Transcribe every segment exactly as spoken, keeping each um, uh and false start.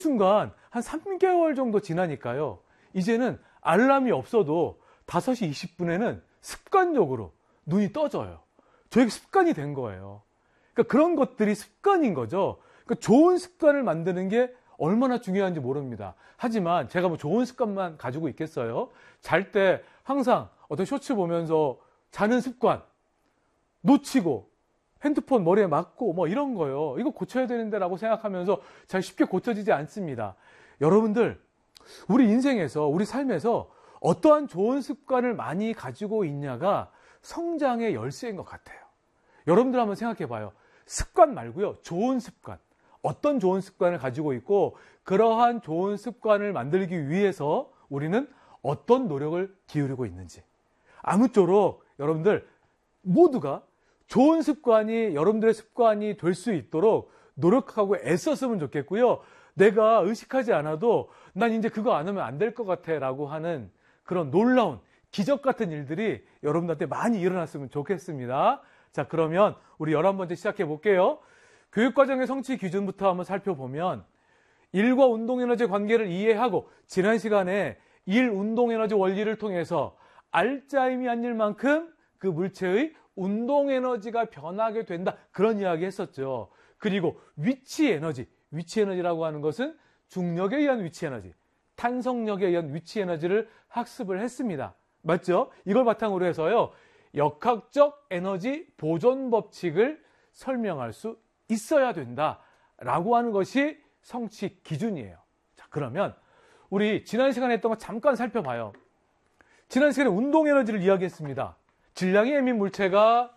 순간 한 삼 개월 정도 지나니까요. 이제는 알람이 없어도 다섯 시 이십 분에는 습관적으로 눈이 떠져요. 저에게 습관이 된 거예요. 그러니까 그런 것들이 습관인 거죠. 그러니까 좋은 습관을 만드는 게 얼마나 중요한지 모릅니다. 하지만 제가 뭐 좋은 습관만 가지고 있겠어요? 잘 때 항상 어떤 쇼츠 보면서 자는 습관 놓치고 핸드폰 머리에 맞고 뭐 이런 거요. 이거 고쳐야 되는데 라고 생각하면서 잘 쉽게 고쳐지지 않습니다. 여러분들, 우리 인생에서, 우리 삶에서 어떠한 좋은 습관을 많이 가지고 있냐가 성장의 열쇠인 것 같아요. 여러분들 한번 생각해 봐요. 습관 말고요. 좋은 습관. 어떤 좋은 습관을 가지고 있고 그러한 좋은 습관을 만들기 위해서 우리는 어떤 노력을 기울이고 있는지. 아무쪼록 여러분들 모두가 좋은 습관이 여러분들의 습관이 될 수 있도록 노력하고 애썼으면 좋겠고요. 내가 의식하지 않아도 난 이제 그거 안 하면 안 될 것 같아 라고 하는 그런 놀라운 기적 같은 일들이 여러분들한테 많이 일어났으면 좋겠습니다. 자, 그러면 우리 열한 번째 시작해 볼게요. 교육과정의 성취 기준부터 한번 살펴보면 일과 운동에너지 관계를 이해하고 지난 시간에 일 운동에너지 원리를 통해서 알짜임이 한 일만큼 그 물체의 운동에너지가 변하게 된다. 그런 이야기 했었죠. 그리고 위치에너지, 위치에너지라고 하는 것은 중력에 의한 위치에너지, 탄성력에 의한 위치에너지를 학습을 했습니다. 맞죠? 이걸 바탕으로 해서요. 역학적 에너지 보존 법칙을 설명할 수 있어야 된다라고 하는 것이 성취 기준이에요. 자, 그러면 우리 지난 시간에 했던 거 잠깐 살펴봐요. 지난 시간에 운동 에너지를 이야기했습니다. 질량이 예민 물체가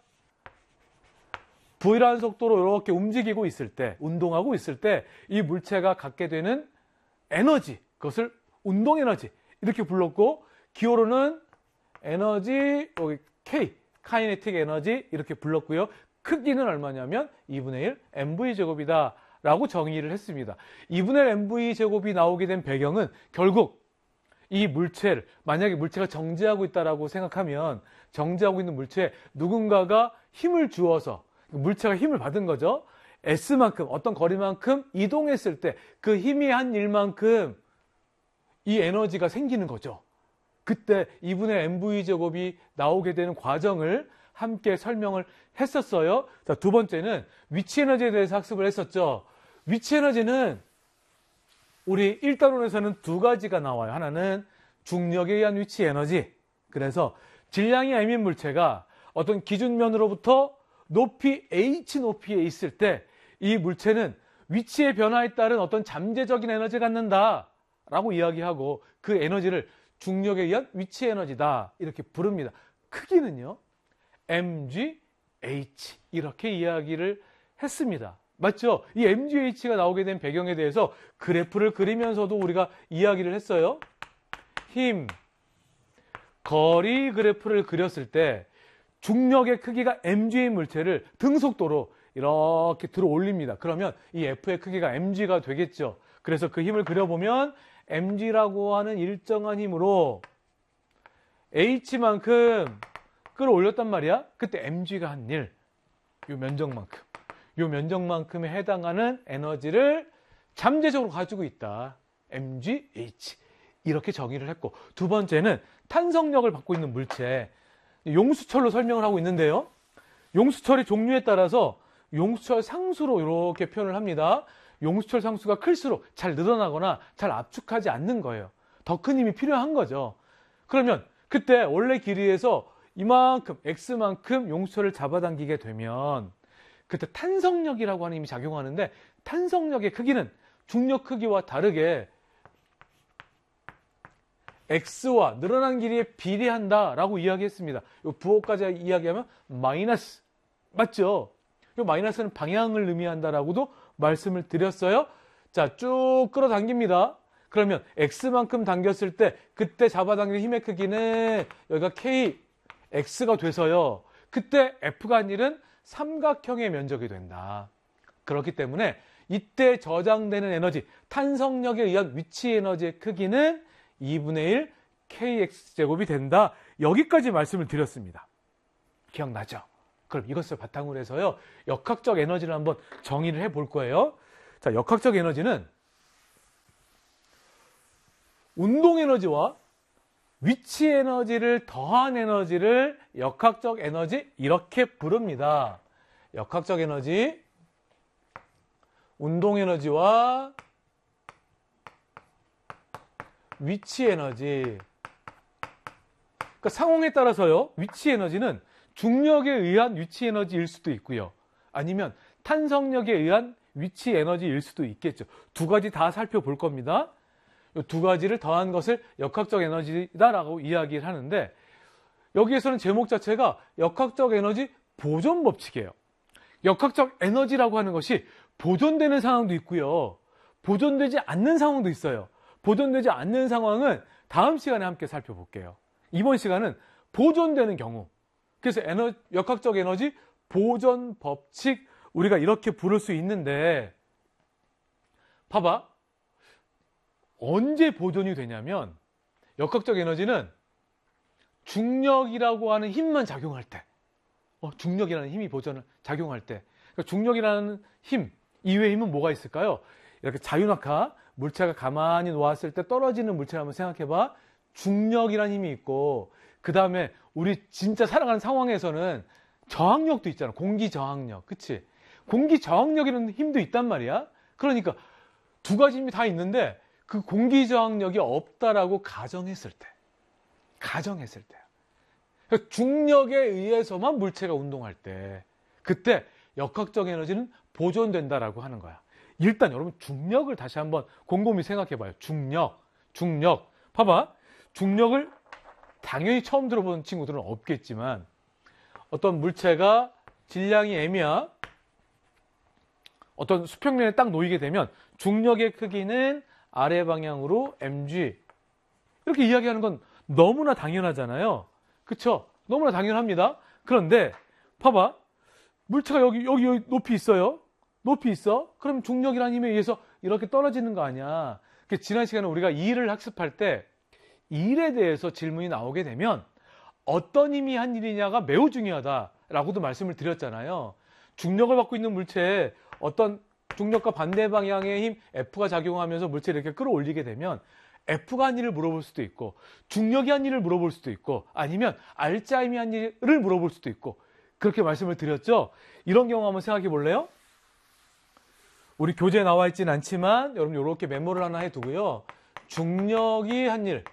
V라는 속도로 이렇게 움직이고 있을 때, 운동하고 있을 때 이 물체가 갖게 되는 에너지, 그것을 운동 에너지 이렇게 불렀고, 기호로는 에너지 여기 K, 카이네틱 에너지 이렇게 불렀고요. 크기는 얼마냐면 이분의 일 엠브이 제곱이다 라고 정의를 했습니다. 이분의 일 엠브이 제곱이 나오게 된 배경은 결국 이 물체를, 만약에 물체가 정지하고 있다라고 생각하면 정지하고 있는 물체에 누군가가 힘을 주어서 물체가 힘을 받은 거죠. S만큼, 어떤 거리만큼 이동했을 때 그 힘이 한 일만큼 이 에너지가 생기는 거죠. 그때 이분의 엠브이 제곱이 나오게 되는 과정을 함께 설명을 했었어요. 자, 두 번째는 위치 에너지에 대해서 학습을 했었죠. 위치 에너지는 우리 일 단원에서는 두 가지가 나와요. 하나는 중력에 의한 위치 에너지. 그래서 질량이 예민 물체가 어떤 기준면으로부터 높이 H 높이에 있을 때 이 물체는 위치의 변화에 따른 어떤 잠재적인 에너지를 갖는다 라고 이야기하고 그 에너지를 중력에 의한 위치 에너지다 이렇게 부릅니다. 크기는요 엠지 에이치 이렇게 이야기를 했습니다. 맞죠? 이 엠지 에이치가 나오게 된 배경에 대해서 그래프를 그리면서도 우리가 이야기를 했어요. 힘, 거리 그래프를 그렸을 때 중력의 크기가 엠지인 물체를 등속도로 이렇게 들어 올립니다. 그러면 이 F의 크기가 엠지가 되겠죠. 그래서 그 힘을 그려보면 엠지라고 하는 일정한 힘으로 H만큼 끌어올렸단 말이야. 그때 엠지가 한 일, 요 면적만큼, 요 면적만큼에 해당하는 에너지를 잠재적으로 가지고 있다. 엠지 에이치 이렇게 정의를 했고, 두 번째는 탄성력을 받고 있는 물체, 용수철로 설명을 하고 있는데요. 용수철의 종류에 따라서 용수철 상수로 이렇게 표현을 합니다. 용수철 상수가 클수록 잘 늘어나거나 잘 압축하지 않는 거예요. 더 큰 힘이 필요한 거죠. 그러면 그때 원래 길이에서 이만큼 X만큼 용수철을 잡아당기게 되면 그때 탄성력이라고 하는 힘이 작용하는데, 탄성력의 크기는 중력 크기와 다르게 X와 늘어난 길이에 비례한다라고 이야기했습니다. 이 부호까지 이야기하면 마이너스, 맞죠? 이 마이너스는 방향을 의미한다라고도 말씀을 드렸어요. 자, 쭉 끌어당깁니다. 그러면 X만큼 당겼을 때 그때 잡아당기는 힘의 크기는 여기가 K, X가 돼서요. 그때 F가 한 일은 삼각형의 면적이 된다. 그렇기 때문에 이때 저장되는 에너지, 탄성력에 의한 위치 에너지의 크기는 이분의 일 케이엑스제곱이 된다. 여기까지 말씀을 드렸습니다. 기억나죠? 그럼 이것을 바탕으로 해서요, 역학적 에너지를 한번 정의를 해볼 거예요. 자, 역학적 에너지는 운동 에너지와 위치 에너지를 더한 에너지를 역학적 에너지 이렇게 부릅니다. 역학적 에너지, 운동 에너지와 위치 에너지. 그러니까 상황에 따라서요, 위치 에너지는 중력에 의한 위치 에너지일 수도 있고요. 아니면 탄성력에 의한 위치 에너지일 수도 있겠죠. 두 가지 다 살펴볼 겁니다. 이 두 가지를 더한 것을 역학적 에너지다라고 이야기를 하는데, 여기에서는 제목 자체가 역학적 에너지 보존 법칙이에요. 역학적 에너지라고 하는 것이 보존되는 상황도 있고요. 보존되지 않는 상황도 있어요. 보존되지 않는 상황은 다음 시간에 함께 살펴볼게요. 이번 시간은 보존되는 경우. 그래서 에너, 역학적 에너지 보존 법칙, 우리가 이렇게 부를 수 있는데, 봐봐. 언제 보존이 되냐면, 역학적 에너지는 중력이라고 하는 힘만 작용할 때, 어, 중력이라는 힘이 보존을 작용할 때, 그러니까 중력이라는 힘 이외의 힘은 뭐가 있을까요? 이렇게 자유낙하 물체가 가만히 놓았을 때 떨어지는 물체를 한번 생각해봐. 중력이라는 힘이 있고, 그 다음에 우리 진짜 살아가는 상황에서는 저항력도 있잖아. 공기 저항력, 그치? 공기 저항력이라는 힘도 있단 말이야. 그러니까 두 가지 힘이 다 있는데 그 공기 저항력이 없다라고 가정했을 때, 가정했을 때, 그러니까 중력에 의해서만 물체가 운동할 때, 그때 역학적 에너지는 보존된다라고 하는 거야. 일단 여러분 중력을 다시 한번 곰곰이 생각해 봐요. 중력, 중력. 봐봐. 중력을 당연히 처음 들어본 친구들은 없겠지만, 어떤 물체가 질량이 m이야. 어떤 수평면에 딱 놓이게 되면 중력의 크기는 아래 방향으로 mg. 이렇게 이야기하는 건 너무나 당연하잖아요. 그쵸? 너무나 당연합니다. 그런데 봐봐. 물체가 여기, 여기, 여기 높이 있어요. 높이 있어. 그럼 중력이라는 힘에 의해서 이렇게 떨어지는 거 아니야. 지난 시간에 우리가 일을 학습할 때 일에 대해서 질문이 나오게 되면 어떤 힘이 한 일이냐가 매우 중요하다라고도 말씀을 드렸잖아요. 중력을 받고 있는 물체에 어떤 중력과 반대 방향의 힘 F가 작용하면서 물체를 이렇게 끌어올리게 되면 F가 한 일을 물어볼 수도 있고, 중력이 한 일을 물어볼 수도 있고, 아니면 알짜 힘이 한 일을 물어볼 수도 있고, 그렇게 말씀을 드렸죠. 이런 경우 한번 생각해 볼래요? 우리 교재에 나와 있진 않지만 여러분 이렇게 메모를 하나 해두고요. 중력이 한 일.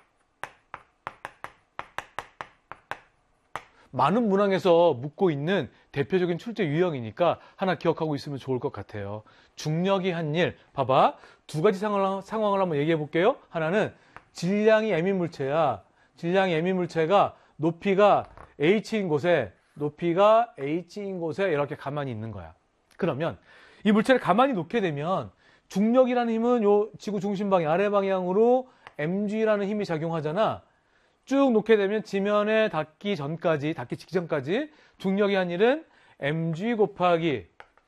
많은 문항에서 묻고 있는 대표적인 출제 유형이니까 하나 기억하고 있으면 좋을 것 같아요. 중력이 한 일. 봐봐. 두 가지 상황을, 상황을 한번 얘기해 볼게요. 하나는 질량이 m인 물체야. 질량이 m인 물체가 높이가 h인 곳에, 높이가 h인 곳에 이렇게 가만히 있는 거야. 그러면 이 물체를 가만히 놓게 되면 중력이라는 힘은 요 지구 중심 방향 아래 방향으로 mg라는 힘이 작용하잖아. 쭉 놓게 되면 지면에 닿기 전까지, 닿기 직전까지 중력이 한 일은 mg 곱하기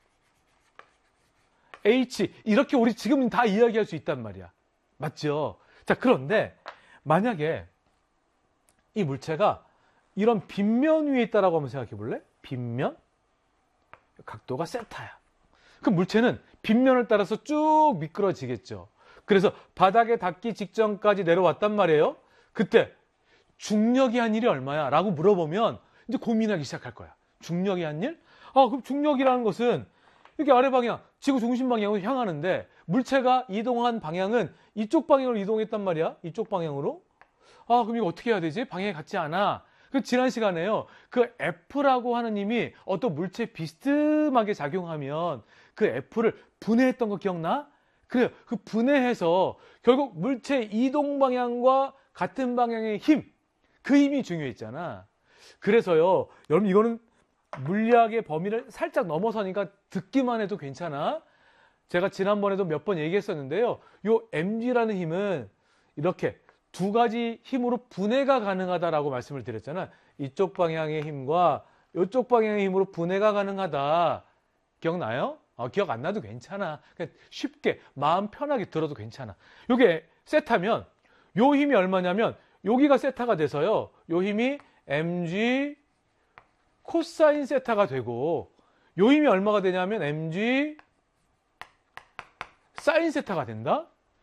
h, 이렇게 우리 지금 다 이야기할 수 있단 말이야. 맞죠? 자, 그런데 만약에 이 물체가 이런 빗면 위에 있다라고 한번 생각해 볼래? 빗면? 각도가 세타야. 그 물체는 빗면을 따라서 쭉 미끄러지겠죠. 그래서 바닥에 닿기 직전까지 내려왔단 말이에요. 그때 중력이 한 일이 얼마야? 라고 물어보면 이제 고민하기 시작할 거야. 중력이 한 일? 아, 그럼 중력이라는 것은 이렇게 아래 방향, 지구 중심 방향으로 향하는데 물체가 이동한 방향은 이쪽 방향으로 이동했단 말이야. 이쪽 방향으로. 아, 그럼 이거 어떻게 해야 되지? 방향이 같지 않아. 그 지난 시간에요. 그 F라고 하는 힘이 어떤 물체에 비스듬하게 작용하면 그 F를 분해했던 거 기억나? 그래요. 그 분해해서 결국 물체 이동 방향과 같은 방향의 힘, 그 힘이 중요했잖아. 그래서요, 여러분 이거는 물리학의 범위를 살짝 넘어서니까 듣기만 해도 괜찮아. 제가 지난번에도 몇 번 얘기했었는데요. 요 mg라는 힘은 이렇게 두 가지 힘으로 분해가 가능하다라고 말씀을 드렸잖아. 이쪽 방향의 힘과 이쪽 방향의 힘으로 분해가 가능하다. 기억나요? 어, 기억 안 나도 괜찮아. 그냥 쉽게 마음 편하게 들어도 괜찮아. 요게 세타면 요 힘이 얼마냐면 여기가 세타가 돼서요. 요 힘이 mg 코사인 세타가 되고 요 힘이 얼마가 되냐면 mg 사인 세타가 된다.